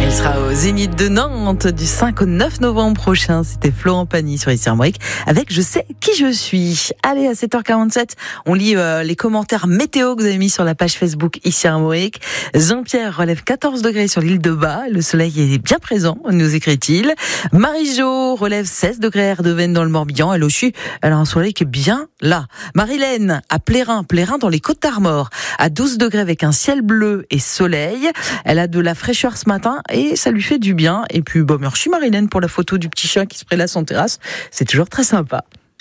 Elle sera au Zénith de Nantes du 5 au 9 novembre prochain. C'était Florent Pagny sur Ici Armorique avec Je sais qui je suis. Allez, à 7h47, on lit les commentaires météo que vous avez mis sur la page Facebook Ici Armorique. Jean-Pierre relève 14 degrés sur l'île de Bas. Le soleil est bien présent, nous écrit-il. Marie-Jo relève 16 degrés à Erdevenne dans le Morbihan. Elle aussi, elle a un soleil qui est bien là. Marilène à Plérin dans les Côtes d'Armor, à 12 degrés avec un ciel bleu et soleil. Elle a de la fraîcheur ce matin et ça lui fait du bien. Et puis, merci Marilène pour la photo du petit chat qui se prélasse en terrasse. C'est toujours très sympa.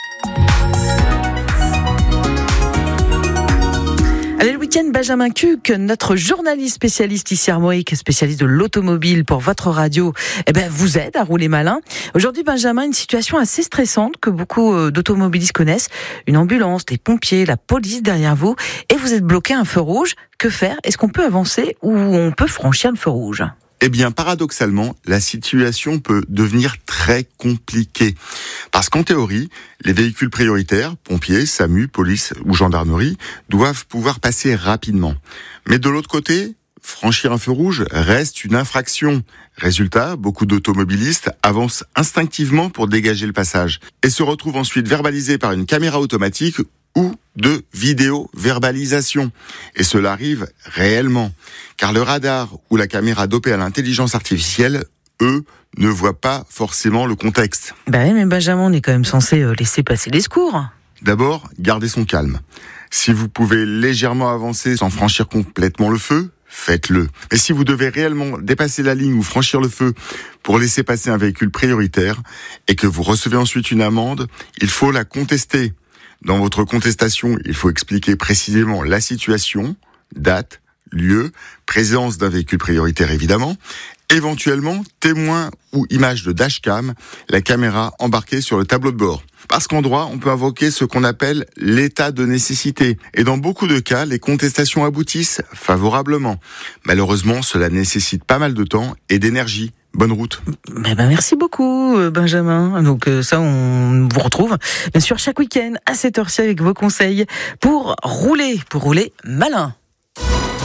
Allez, le week-end, Benjamin Cuc, notre journaliste spécialiste ici Armorique, spécialiste de l'automobile pour votre radio, vous aide à rouler malin. Aujourd'hui, Benjamin, une situation assez stressante que beaucoup d'automobilistes connaissent. Une ambulance, des pompiers, la police derrière vous, et vous êtes bloqué à un feu rouge. Que faire? Est-ce qu'on peut avancer ou on peut franchir le feu rouge? Eh bien, paradoxalement, la situation peut devenir très compliquée. Parce qu'en théorie, les véhicules prioritaires, pompiers, SAMU, police ou gendarmerie, doivent pouvoir passer rapidement. Mais de l'autre côté, franchir un feu rouge reste une infraction. Résultat, beaucoup d'automobilistes avancent instinctivement pour dégager le passage et se retrouvent ensuite verbalisés par une caméra automatique ou de vidéo-verbalisation. Et cela arrive réellement, car le radar ou la caméra dopée à l'intelligence artificielle, eux, ne voient pas forcément le contexte. Oui, mais Benjamin, on est quand même censé laisser passer les secours. D'abord, gardez son calme. Si vous pouvez légèrement avancer sans franchir complètement le feu, faites-le. Mais si vous devez réellement dépasser la ligne ou franchir le feu pour laisser passer un véhicule prioritaire et que vous recevez ensuite une amende, il faut la contester. Dans votre contestation, il faut expliquer précisément la situation, date, lieu, présence d'un véhicule prioritaire évidemment, éventuellement témoin ou image de dashcam, la caméra embarquée sur le tableau de bord. Parce qu'en droit, on peut invoquer ce qu'on appelle l'état de nécessité. Et dans beaucoup de cas, les contestations aboutissent favorablement. Malheureusement, cela nécessite pas mal de temps et d'énergie. Bonne route. Merci beaucoup, Benjamin. Donc ça, on vous retrouve bien sûr chaque week-end à cette heure-ci avec vos conseils pour rouler malin.